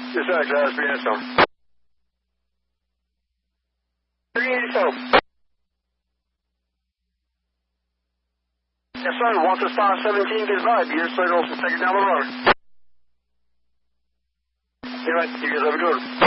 Yes, sir, Class 387. 387. Yes, sir. Once the star 17 gets by, your signals will take it down the road. You're right. You guys have a good one.